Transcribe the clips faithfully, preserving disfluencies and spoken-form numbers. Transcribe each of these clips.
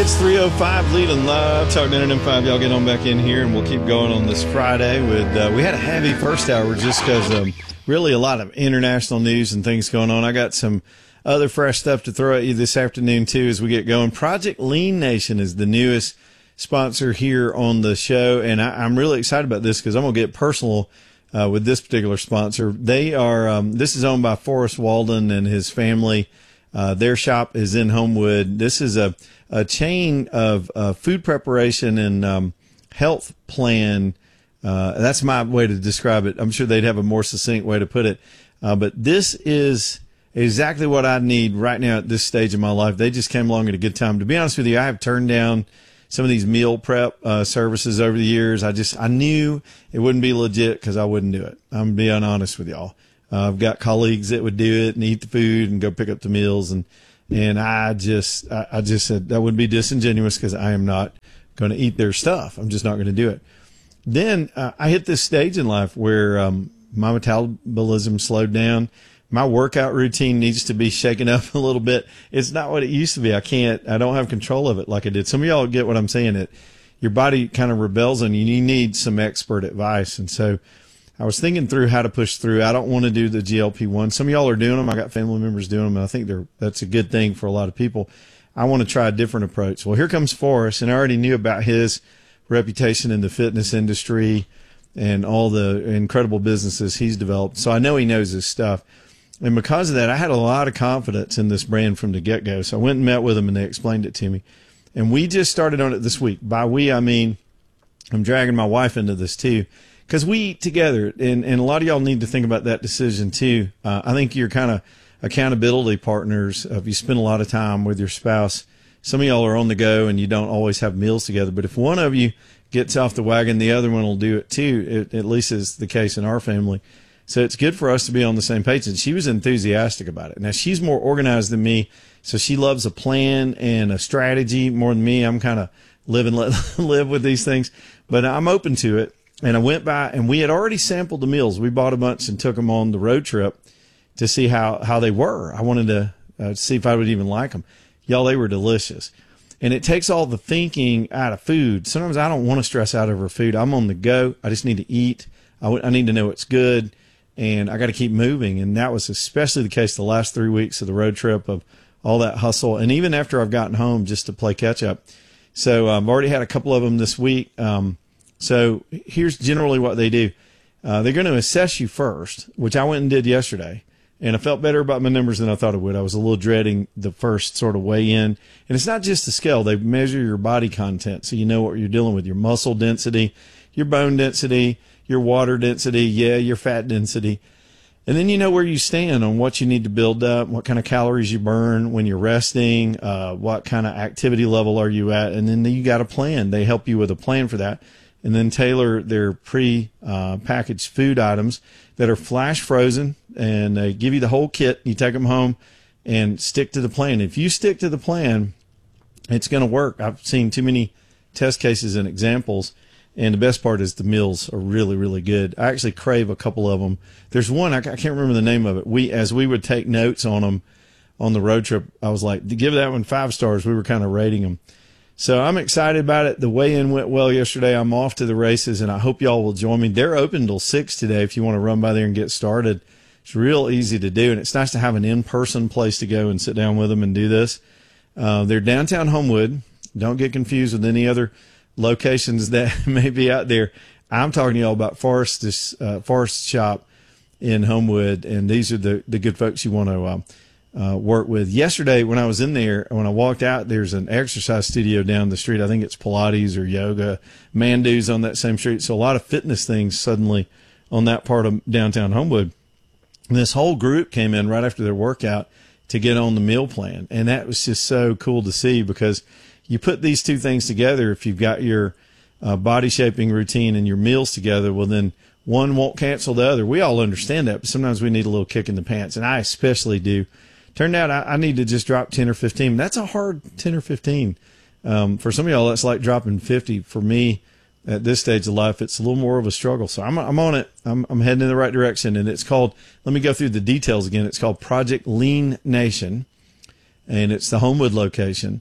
It's three oh five Leland Live, Talk nine oh five. Y'all get on back in here, and we'll keep going on this Friday. With uh, we had a heavy first hour just because um, really a lot of international news and things going on. I got some other fresh stuff to throw at you this afternoon, too, as we get going. Project Lean Nation is the newest sponsor here on the show, and I, I'm really excited about this because I'm going to get personal uh, with this particular sponsor. They are um, this is owned by Forrest Walden and his family. Uh, their shop is in Homewood. This is a a chain of uh, food preparation and um, health plan. Uh, that's my way to describe it. I'm sure they'd have a more succinct way to put it. Uh, but this is exactly what I need right now at this stage of my life. They just came along at a good time. To be honest with you, I have turned down some of these meal prep uh, services over the years. I just I knew it wouldn't be legit because I wouldn't do it. I'm being honest with y'all. Uh, I've got colleagues that would do it and eat the food and go pick up the meals, and And I just, I, I just said that would be disingenuous because I am not going to eat their stuff. I'm just not going to do it. Then uh, I hit this stage in life where um, my metabolism slowed down. My workout routine needs to be shaken up a little bit. It's not what it used to be. I can't, I don't have control of it like I did. Some of y'all get what I'm saying. It, your body kind of rebels on you. You need some expert advice. And so I was thinking through how to push through. I don't want to do the G L P one. Some of y'all are doing them. I got family members doing them, and I think they're that's a good thing for a lot of people. I want to try a different approach. Well, here comes Forrest, and I already knew about his reputation in the fitness industry and all the incredible businesses he's developed. So I know he knows his stuff. And because of that, I had a lot of confidence in this brand from the get-go. So I went and met with them, and they explained it to me. And we just started on it this week. By we, I mean I'm dragging my wife into this too. Because we eat together, and, and a lot of y'all need to think about that decision too. Uh, I think you're kind of accountability partners. Uh, if you spend a lot of time with your spouse, some of y'all are on the go and you don't always have meals together. But if one of you gets off the wagon, the other one will do it too. It, at least is the case in our family. So it's good for us to be on the same page. And she was enthusiastic about it. Now, she's more organized than me, so she loves a plan and a strategy more than me. I'm kind of live and let live with these things, but I'm open to it. And I went by, and we had already sampled the meals. We bought a bunch and took them on the road trip to see how, how they were. I wanted to uh, see if I would even like them. Y'all, they were delicious. And it takes all the thinking out of food. Sometimes I don't want to stress out over food. I'm on the go. I just need to eat. I, w- I need to know it's good, and I got to keep moving. And that was especially the case the last three weeks of the road trip, of all that hustle. And even after I've gotten home just to play catch up. So I've already had a couple of them this week. Um, So here's generally what they do. Uh, they're going to assess you first, which I went and did yesterday. And I felt better about my numbers than I thought I would. I was a little dreading the first sort of weigh in. And it's not just the scale. They measure your body content, so you know what you're dealing with, your muscle density, your bone density, your water density, yeah, your fat density. And then you know where you stand on what you need to build up, what kind of calories you burn when you're resting, uh, what kind of activity level are you at. And then you got a plan. They help you with a plan for that. And then tailor their pre-packaged uh, food items that are flash frozen, and they give you the whole kit. You take them home and stick to the plan. If you stick to the plan, it's going to work. I've seen too many test cases and examples, and the best part is the meals are really, really good. I actually crave a couple of them. There's one, I can't remember the name of it. We, as we would take notes on them on the road trip, I was like, to give that one five stars. We were kind of rating them. So I'm excited about it. The weigh-in went well yesterday. I'm off to the races, and I hope y'all will join me. They're open until six today if you want to run by there and get started. It's real easy to do, and it's nice to have an in-person place to go and sit down with them and do this. Uh, they're downtown Homewood. Don't get confused with any other locations that may be out there. I'm talking to y'all about Forrest's, uh, Forrest's shop in Homewood, and these are the, the good folks you want to uh, Uh, work with. Yesterday, when I was in there, when I walked out, there's an exercise studio down the street. I think it's Pilates or yoga. Mandu's on that same street. So a lot of fitness things suddenly on that part of downtown Homewood. And this whole group came in right after their workout to get on the meal plan. And that was just so cool to see, because you put these two things together. If you've got your uh, body shaping routine and your meals together, well, then one won't cancel the other. We all understand that, but sometimes we need a little kick in the pants. And I especially do. Turned out I, I need to just drop ten or fifteen. That's a hard ten or fifteen. Um, for some of y'all, that's like dropping fifty. For me, at this stage of life, it's a little more of a struggle. So I'm, I'm on it. I'm, I'm heading in the right direction. And it's called, let me go through the details again. It's called Project Lean Nation, and it's the Homewood location.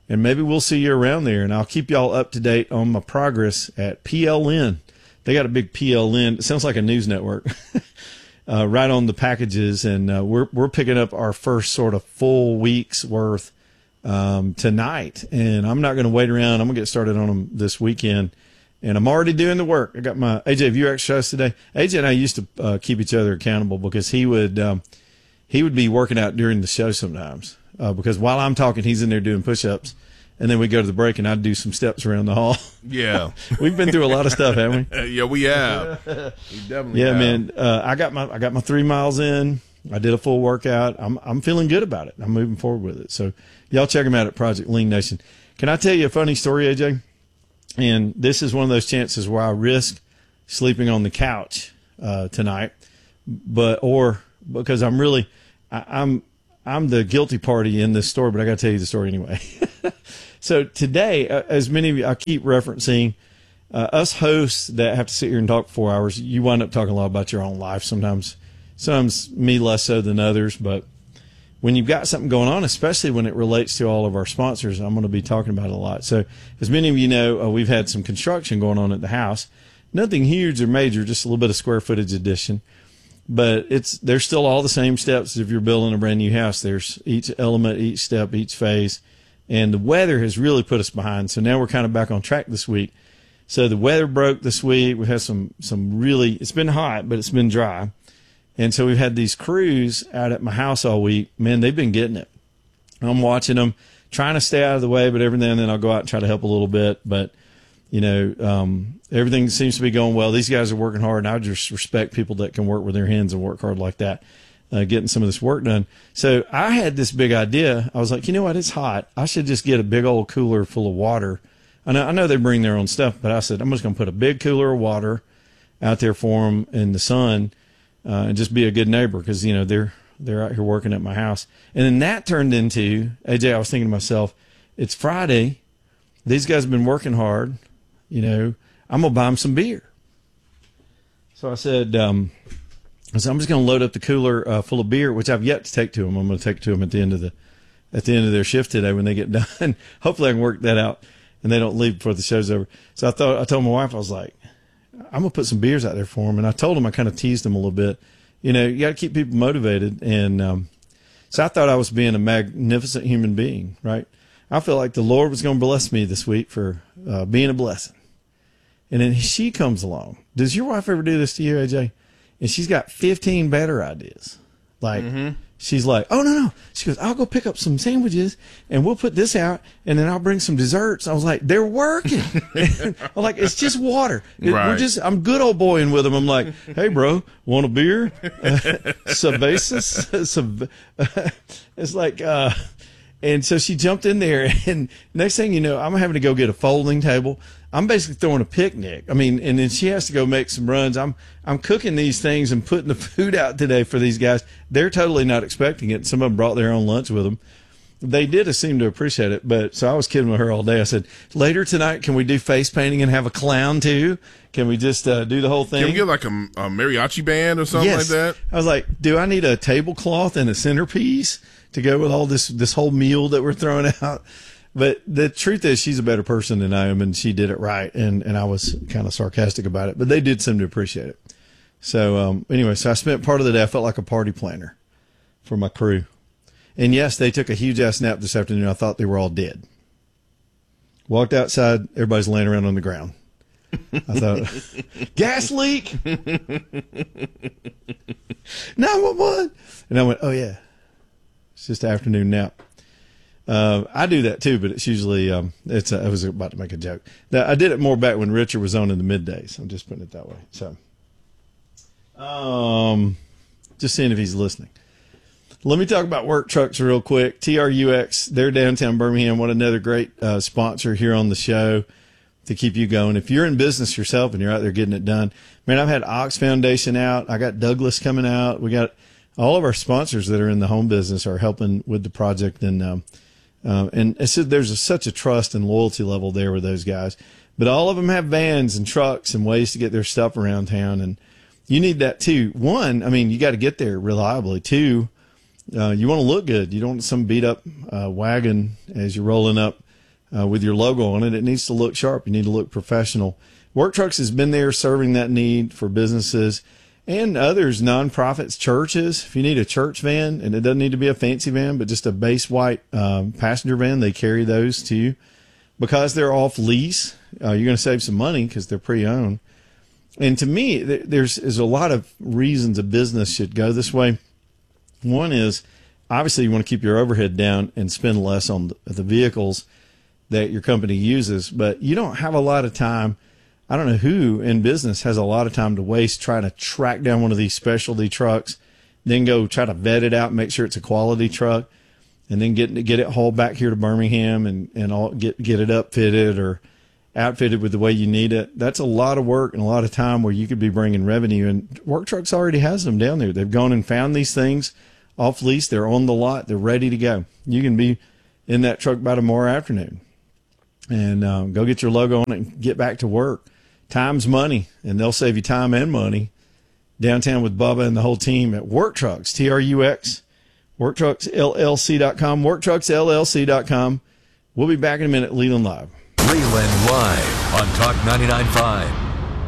and maybe we'll see you around there. And I'll keep y'all up to date on my progress at P L N. They got a big P L N. It sounds like a news network. uh, right on the packages, and uh, we're we're picking up our first sort of full week's worth um, tonight. And I'm not going to wait around. I'm going to get started on them this weekend. And I'm already doing the work. I got my A J. Have you exercised today? A J and I used to uh, keep each other accountable because he would um, he would be working out during the show sometimes. Uh, because while I'm talking, he's in there doing push-ups, and then we go to the break, and I'd do some steps around the hall. Yeah, we've been through a lot of stuff, haven't we? Yeah, we have. We definitely. Yeah, have. man. Uh, I got my I got my three miles in. I did a full workout. I'm I'm feeling good about it. I'm moving forward with it. So y'all check them out at Project Lean Nation. Can I tell you a funny story, A J? And this is one of those chances where I risk sleeping on the couch uh, tonight, but or because I'm really I, I'm I'm the guilty party in this story, but I got to tell you the story anyway. So today, uh, as many of you, I keep referencing uh, us hosts that have to sit here and talk for four hours. You wind up talking a lot about your own life. Sometimes, sometimes me less so than others, but when you've got something going on, especially when it relates to all of our sponsors, I'm going to be talking about it a lot. So as many of you know, uh, we've had some construction going on at the house. Nothing huge or major, just a little bit of square footage addition. But it's there's still all the same steps as if you're building a brand new house. There's each element, each step, each phase. And the weather has really put us behind. So now we're kind of back on track this week. So the weather broke this week. We've had some, some really, it's been hot, but it's been dry. And so we've had these crews out at my house all week. Man, they've been getting it. I'm watching them, trying to stay out of the way, but every now and then I'll go out and try to help a little bit. But, you know, um, everything seems to be going well. These guys are working hard, and I just respect people that can work with their hands and work hard like that, uh, getting some of this work done. So I had this big idea. I was like, you know what? It's hot. I should just get a big old cooler full of water. I know, I know they bring their own stuff, but I said, I'm just going to put a big cooler of water out there for them in the sun. Uh, and just be a good neighbor because, you know, they're they're out here working at my house. And then that turned into, A J, I was thinking to myself, it's Friday. These guys have been working hard. You know, I'm going to buy them some beer. So I said, um, I said, I'm just going to load up the cooler uh, full of beer, which I've yet to take to them. I'm going to take it to them at the end of the at the end of their shift today when they get done. Hopefully I can work that out and they don't leave before the show's over. So I thought, I told my wife, I was like, I'm going to put some beers out there for them. And I told them, I kind of teased them a little bit. You know, you got to keep people motivated. And um, so I thought I was being a magnificent human being, right? I felt like the Lord was going to bless me this week for uh, being a blessing. And then she comes along. Does your wife ever do this to you, A J? And she's got fifteen better ideas. Like, mm-hmm. She's like, oh, no, no. She goes, I'll go pick up some sandwiches, and we'll put this out, and then I'll bring some desserts. I was like, they're working. I'm like, it's just water. Right. We're just, I'm good old boying with them. I'm like, hey, bro, want a beer? Cervezas? Some, it's like, uh, and so she jumped in there, and next thing you know, I'm having to go get a folding table. I'm basically throwing a picnic. I mean, and then she has to go make some runs. I'm I'm cooking these things and putting the food out today for these guys. They're totally not expecting it. Some of them brought their own lunch with them. They did seem to appreciate it. But so I was kidding with her all day. I said, later tonight, can we do face painting and have a clown too? Can we just uh, do the whole thing? Can we get like a, a mariachi band or something yes. like that? I was like, do I need a tablecloth and a centerpiece to go with all this this whole meal that we're throwing out? But the truth is, she's a better person than I am, and she did it right. And, and I was kind of sarcastic about it, but they did seem to appreciate it. So, um, anyway, so I spent part of the day, I felt like a party planner for my crew. And yes, they took a huge ass nap this afternoon. I thought they were all dead. Walked outside, everybody's laying around on the ground. I thought, gas leak? nine one one. And I went, oh, yeah, it's just an afternoon nap. Uh, I do that too, but it's usually, um, it's, a, I was about to make a joke. Now, I did it more back when Richard was on in the middays. I'm just putting it that way. So, um, just seeing if he's listening. Let me talk about Work Trucks real quick. T R U X, they're downtown Birmingham. What another great, uh, sponsor here on the show to keep you going. If you're in business yourself and you're out there getting it done, man, I've had Ox Foundation out. I got Douglas coming out. We got all of our sponsors that are in the home business are helping with the project. And, um, Uh, and it's, there's a, such a trust and loyalty level there with those guys. But all of them have vans and trucks and ways to get their stuff around town. And you need that too. One, I mean, you got to get there reliably. Two, uh, you want to look good. You don't want some beat up uh, wagon as you're rolling up uh, with your logo on it. It needs to look sharp. You need to look professional. Work Trucks has been there serving that need for businesses and others, nonprofits, churches. If you need a church van, and it doesn't need to be a fancy van, but just a base white um, passenger van, they carry those too. Because they're off lease, uh, you're going to save some money because they're pre-owned. And to me, there's, there's a lot of reasons a business should go this way. One is, obviously, you want to keep your overhead down and spend less on the vehicles that your company uses, but you don't have a lot of time. I don't know who in business has a lot of time to waste trying to track down one of these specialty trucks, then go try to vet it out and make sure it's a quality truck, and then get get it hauled back here to Birmingham and, and all, get, get it upfitted or outfitted with the way you need it. That's a lot of work and a lot of time where you could be bringing revenue. And Work Trucks already has them down there. They've gone and found these things off lease. They're on the lot. They're ready to go. You can be in that truck by tomorrow afternoon and uh, go get your logo on it and get back to work. Time's money, and they'll save you time and money downtown with Bubba and the whole team at Work Trucks, T R U X, work trucks L L C dot com, work trucks L L C dot com. We'll be back in a minute. Leland Live. Leland Live on Talk ninety-nine point five.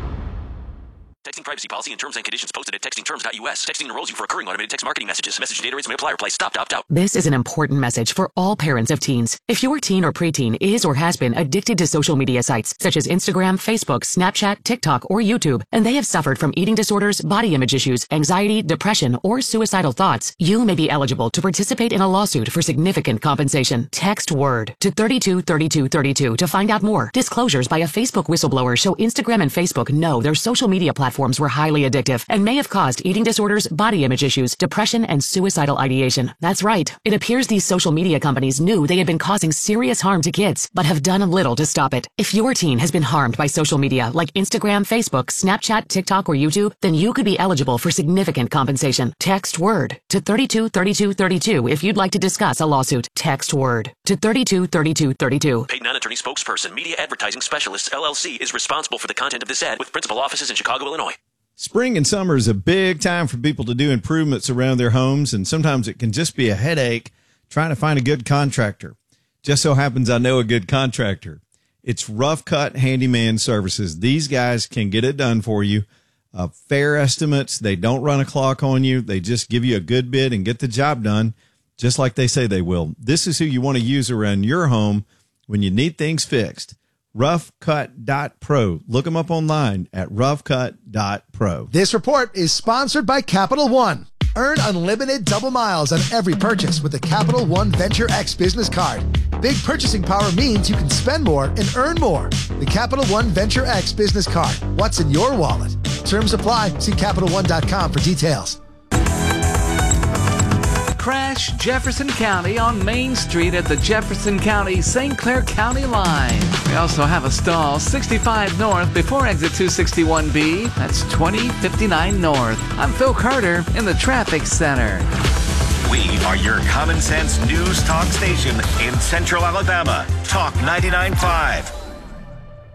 Texting privacy policy and terms and conditions posted at texting terms dot U S. Texting enrolls you for recurring automated text marketing messages. Message data rates may apply. Reply stop, opt out. This is an important message for all parents of teens. If your teen or preteen is or has been addicted to social media sites such as Instagram, Facebook, Snapchat, TikTok, or YouTube, and they have suffered from eating disorders, body image issues, anxiety, depression, or suicidal thoughts, you may be eligible to participate in a lawsuit for significant compensation. Text WORD to thirty-two thirty-two thirty-two to find out more. Disclosures by a Facebook whistleblower show Instagram and Facebook know their social media platforms were highly addictive and may have caused eating disorders, body image issues, depression, and suicidal ideation. That's right. It appears these social media companies knew they had been causing serious harm to kids, but have done little to stop it. If your teen has been harmed by social media like Instagram, Facebook, Snapchat, TikTok, or YouTube, then you could be eligible for significant compensation. Text WORD to thirty-two thirty-two thirty-two if you'd like to discuss a lawsuit. Text WORD to thirty-two thirty-two thirty-two. Paid non-attorney spokesperson, Media Advertising Specialists, L L C, is responsible for the content of this ad with principal offices in Chicago, Illinois. Spring and summer is a big time for people to do improvements around their homes, and sometimes it can just be a headache trying to find a good contractor. Just so happens I know a good contractor. It's Rough Cut Handyman Services. These guys can get it done for you. Uh, fair estimates. They don't run a clock on you. They just give you a good bid and get the job done just like they say they will. This is who you want to use around your home when you need things fixed. rough cut dot pro. Look them up online at rough cut dot pro. This report is sponsored by Capital One. Earn unlimited double miles on every purchase with the Capital One Venture X business card. Big purchasing power means you can spend more and earn more. The Capital One Venture X business card. What's in your wallet? Terms apply. See Capital One dot com for details. Crash Jefferson County on Main Street at the Jefferson County Saint Clair County line. We also have a stall sixty-five north before exit two sixty-one B. That's twenty fifty-nine north. I'm Phil Carter in the traffic center. We are your common sense news talk station in Central Alabama. Talk ninety-nine point five.